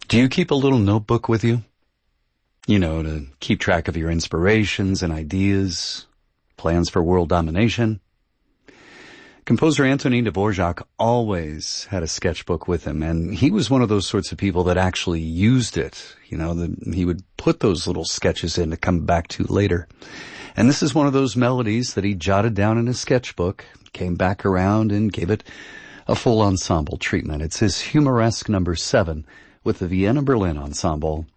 Do you keep a little notebook with you? You know, to keep track of your inspirations and ideas, plans for world domination? Composer Antonin Dvorak always had a sketchbook with him, and he was one of those sorts of people that actually used it. You know, he would put those little sketches in to come back to later. And this is one of those melodies that he jotted down in his sketchbook, came back around and gave it a full ensemble treatment. It's his Humoresque No. 7 with the Vienna Berlin Ensemble.